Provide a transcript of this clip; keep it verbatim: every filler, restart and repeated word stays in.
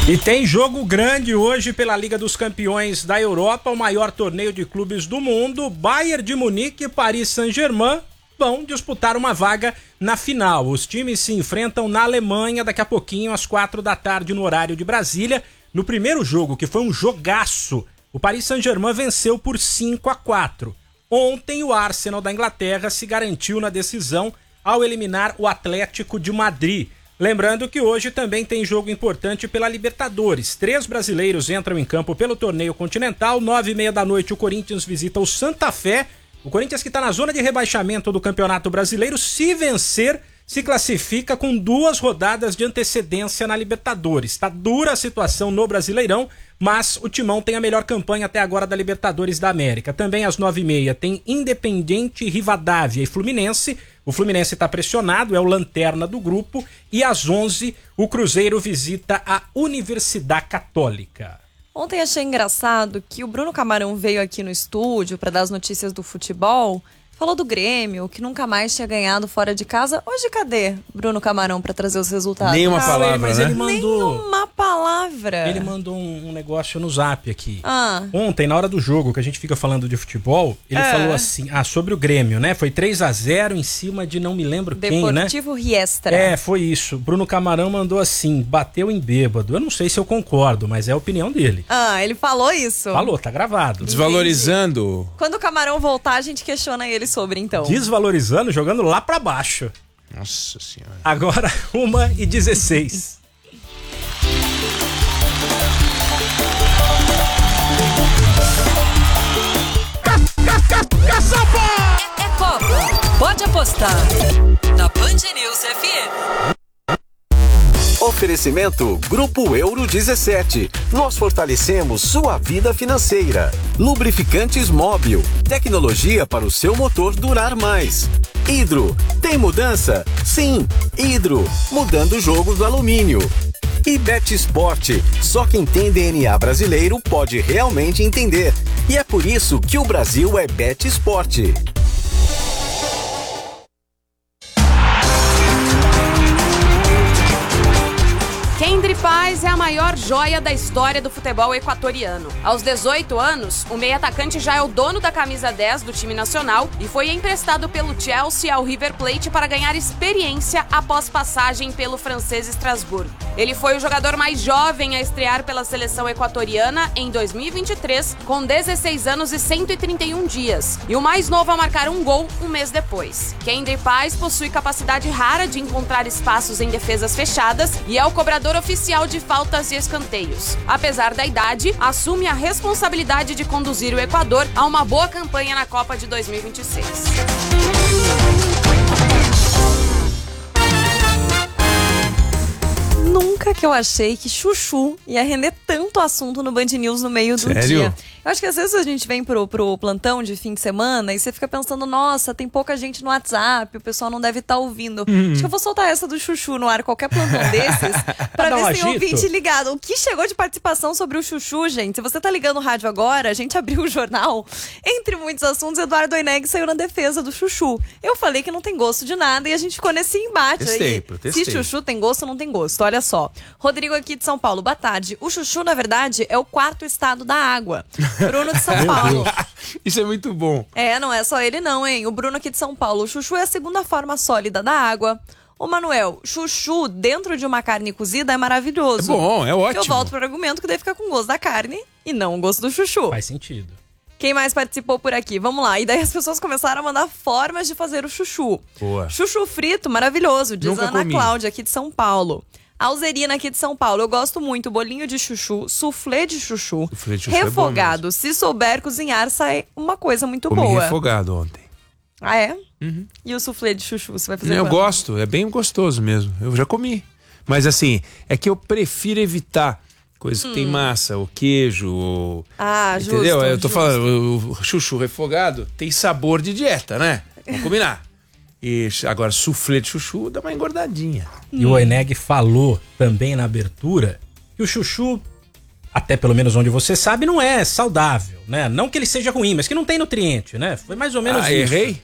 E tem jogo grande hoje pela Liga dos Campeões da Europa, o maior torneio de clubes do mundo. Bayern de Munique e Paris Saint-Germain vão disputar uma vaga na final. Os times se enfrentam na Alemanha daqui a pouquinho, às quatro da tarde, no horário de Brasília. No primeiro jogo, que foi um jogaço, o Paris Saint-Germain venceu por cinco a quatro. Ontem, o Arsenal da Inglaterra se garantiu na decisão ao eliminar o Atlético de Madrid. Lembrando que hoje também tem jogo importante pela Libertadores. Três brasileiros entram em campo pelo torneio continental. Nove e meia da noite, o Corinthians visita o Santa Fé. O Corinthians, que está na zona de rebaixamento do Campeonato Brasileiro, se vencer, se classifica com duas rodadas de antecedência na Libertadores. Está dura a situação no Brasileirão, mas o Timão tem a melhor campanha até agora da Libertadores da América. Também às nove e meia tem Independiente, Rivadavia e Fluminense. O Fluminense está pressionado, é o lanterna do grupo. E às onze, o Cruzeiro visita a Universidade Católica. Ontem achei engraçado que o Bruno Camarão veio aqui no estúdio para dar as notícias do futebol. Falou do Grêmio, que nunca mais tinha ganhado fora de casa. Hoje cadê Bruno Camarão pra trazer os resultados? Nenhuma ah, palavra, mas né? ele mandou... Nenhuma palavra. Ele mandou um, um negócio no zap aqui. Ah. Ontem, na hora do jogo, que a gente fica falando de futebol, ele é. falou assim, ah, sobre o Grêmio, né? Foi três a zero em cima de não me lembro quem, né? Deportivo Riestra. É, foi isso. Bruno Camarão mandou assim, bateu em bêbado. Eu não sei se eu concordo, mas é a opinião dele. Ah, ele falou isso? Falou, tá gravado. Desvalorizando. Quando o Camarão voltar, a gente questiona ele sobre, então. Desvalorizando, jogando lá pra baixo. Nossa senhora. Agora, uma e dezesseis. É Copa. Pode apostar. Na Band News F M. Oferecimento Grupo Euro dezessete. Nós fortalecemos sua vida financeira. Lubrificantes Móbil. Tecnologia para o seu motor durar mais. Hidro. Tem mudança? Sim. Hidro. Mudando o jogo do alumínio. E Bet Sport. Só quem tem D N A brasileiro pode realmente entender. E é por isso que o Brasil é Bet Sport. Kendry Paz é a maior joia da história do futebol equatoriano. Aos dezoito anos, o meio-atacante já é o dono da camisa dez do time nacional e foi emprestado pelo Chelsea ao River Plate para ganhar experiência após passagem pelo francês Estrasburgo. Ele foi o jogador mais jovem a estrear pela seleção equatoriana em dois mil e vinte e três, com dezesseis anos e cento e trinta e um dias, e o mais novo a marcar um gol um mês depois. Kendry Paz possui capacidade rara de encontrar espaços em defesas fechadas e é o cobrador oficial de faltas e escanteios. Apesar da idade, assume a responsabilidade de conduzir o Equador a uma boa campanha na Copa de dois mil e vinte e seis. Nunca que eu achei que Chuchu ia render tanto assunto no Band News no meio do Sério? dia. Eu acho que às vezes a gente vem pro, pro plantão de fim de semana e você fica pensando, nossa, tem pouca gente no WhatsApp, o pessoal não deve estar tá ouvindo. Hum. Acho que eu vou soltar essa do Chuchu no ar, qualquer plantão desses, pra ver um se tem ouvinte ligado. O que chegou de participação sobre o Chuchu, gente? Se você tá ligando o rádio agora, a gente abriu o jornal. Entre muitos assuntos, Eduardo Oineg saiu na defesa do Chuchu. Eu falei que não tem gosto de nada e a gente ficou nesse embate testei, aí. protestei. Se Chuchu tem gosto ou não tem gosto, olha só. Rodrigo aqui de São Paulo, boa tarde. O Chuchu, na verdade, é o quarto estado da água. Bruno de São Paulo. Isso é muito bom. É, não é só ele não, hein? O Bruno aqui de São Paulo. O Chuchu é a segunda forma sólida da água. Ô, Manuel, chuchu dentro de uma carne cozida é maravilhoso. É bom, é ótimo. Eu volto pro argumento que daí fica com gosto da carne e não o gosto do chuchu. Faz sentido. Quem mais participou por aqui? Vamos lá. E daí as pessoas começaram a mandar formas de fazer o chuchu. Boa. Chuchu frito, maravilhoso, diz Nunca Ana comi. Cláudia aqui de São Paulo. Alzerina aqui de São Paulo. Eu gosto muito. Bolinho de chuchu, suflê de chuchu, Suflê de chuchu é bom refogado. mesmo. Se souber cozinhar, sai uma coisa muito Comi boa. refogado ontem. Ah, é? Uhum. E o suflê de chuchu, você vai fazer Eu quando? gosto, é bem gostoso mesmo. Eu já comi. Mas assim, é que eu prefiro evitar coisas que tem massa, o queijo, o... Ah, justo. Entendeu? Eu tô justo. falando, o, o chuchu refogado tem sabor de dieta, né? Vamos combinar. E agora, suflê de chuchu dá uma engordadinha. E o Oineg falou também na abertura que o chuchu, até pelo menos onde você sabe, não é saudável, né? Não que ele seja ruim, mas que não tem nutriente, né? Foi mais ou menos Ah, isso. errei?